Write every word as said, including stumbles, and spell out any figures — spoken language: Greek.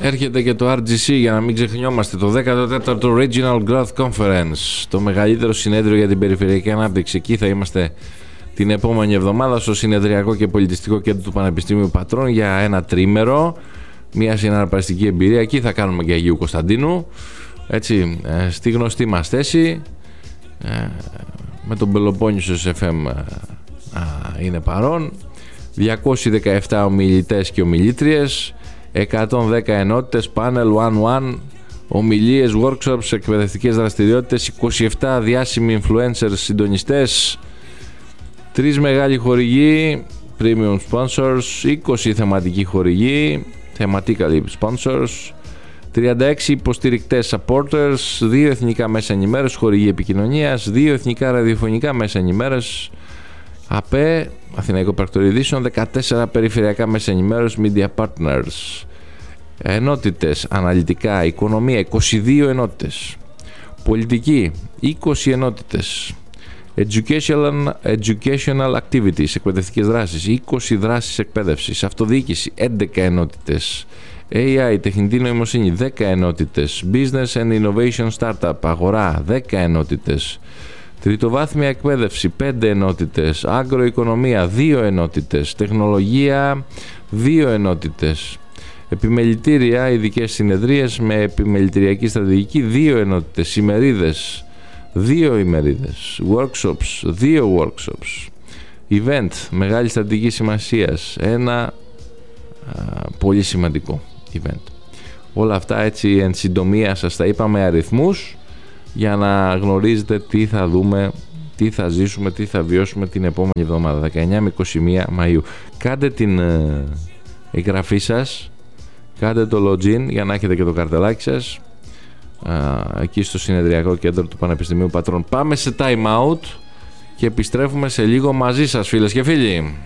Έρχεται και το αρ τζι σι, για να μην ξεχνιόμαστε, το δέκατο τέταρτο Regional Growth Conference, το μεγαλύτερο συνέδριο για την περιφερειακή ανάπτυξη. Εκεί θα είμαστε την επόμενη εβδομάδα στο Συνεδριακό και Πολιτιστικό Κέντρο του Πανεπιστημίου Πατρών για ένα τρίμερο, μια συναρπαστική εμπειρία. Εκεί θα κάνουμε και Αγίου Κωνσταντίνου, έτσι, στη γνωστή μας θέση, με τον Πελοπόννησος εφ εμ είναι παρόν, διακόσιοι δεκαεπτά ομιλητές και ομιλήτριες, εκατόν δέκα ενότητες, πάνελ one-one, ομιλίες, workshops, εκπαιδευτικές δραστηριότητες, είκοσι επτά διάσημοι influencers συντονιστές, τρεις μεγάλοι χορηγοί, premium sponsors, είκοσι θεματικοί χορηγοί, thematically sponsors, τριάντα έξι υποστηρικτές supporters, δύο εθνικά μέσα ενημέρωσης, χορηγοί επικοινωνίας, δύο εθνικά ραδιοφωνικά μέσα ενημέρωσης, ΑΠΕ, Αθηναϊκό Πρακτορείο Ειδήσεων, δεκατέσσερα περιφερειακά μέσα ενημέρωσης, media partners, ενότητες, αναλυτικά, οικονομία, είκοσι δύο ενότητες, πολιτική, είκοσι ενότητες, educational, educational activities, εκπαιδευτικές δράσεις, είκοσι δράσεις εκπαίδευσης, αυτοδιοίκηση, έντεκα ενότητες, έι άι, τεχνητή νοημοσύνη, δέκα ενότητες, business and innovation startup, αγορά, δέκα ενότητες, τριτοβάθμια εκπαίδευση, πέντε ενότητες, αγροοικονομία, δύο ενότητες, τεχνολογία, δύο ενότητες, επιμελητήρια, ειδικές συνεδρίες με επιμελητηριακή στρατηγική, δύο ενότητες, ημερίδες, δύο ημερίδες, workshops, δύο workshops, event, μεγάλη στρατηγική σημασίας, ένα α, πολύ σημαντικό event. Όλα αυτά έτσι εν συντομία σας τα είπαμε αριθμούς, για να γνωρίζετε τι θα δούμε, τι θα ζήσουμε, τι θα βιώσουμε την επόμενη εβδομάδα, δεκαεννιά με είκοσι μία Μαΐου. Κάντε την ε, εγγραφή σας, κάντε το login για να έχετε και το καρτελάκι σας ε, εκεί στο Συνεδριακό Κέντρο του Πανεπιστημίου Πατρών. Πάμε σε time out και επιστρέφουμε σε λίγο μαζί σας, φίλες και φίλοι.